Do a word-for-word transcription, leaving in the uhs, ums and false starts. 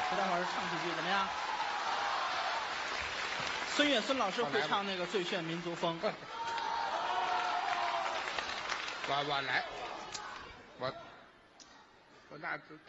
待会儿唱几句怎么样？孙越孙老师会唱那个《最炫民族风》。 我我来，我我那